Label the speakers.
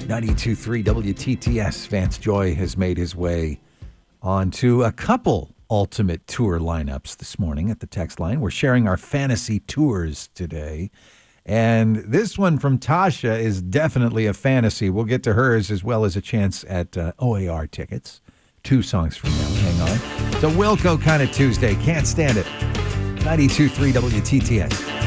Speaker 1: 92.3 WTTS. Vance Joy has made his way onto a couple Ultimate Tour lineups this morning at the text line. We're sharing our fantasy tours today. And this one from Tasha is definitely a fantasy. We'll get to hers as well as a chance at OAR tickets. 2 songs from now. Hang on. It's a Wilco kind of Tuesday. Can't stand it. 92.3 WTTS.